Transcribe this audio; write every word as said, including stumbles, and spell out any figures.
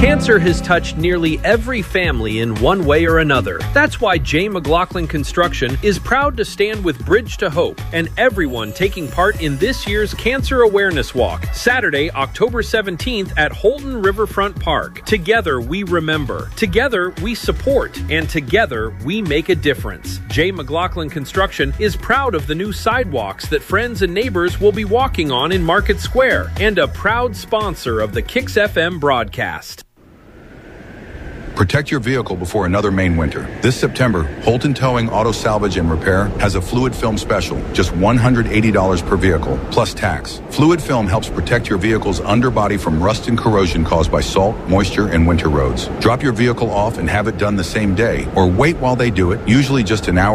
Cancer has touched nearly every family in one way or another. That's why J. McLaughlin Construction is proud to stand with Bridge to Hope and everyone taking part in this year's Cancer Awareness Walk, Saturday, October seventeenth at Holton Riverfront Park. Together we remember, together we support, and together we make a difference. J. McLaughlin Construction is proud of the new sidewalks that friends and neighbors will be walking on in Market Square, and a proud sponsor of the Kicks F M broadcast. Protect your vehicle before another Maine winter. This September, Holton Towing Auto Salvage and Repair has a fluid film special, just one hundred eighty dollars per vehicle, plus tax. Fluid film helps protect your vehicle's underbody from rust and corrosion caused by salt, moisture, and winter roads. Drop your vehicle off and have it done the same day, or wait while they do it, usually just an hour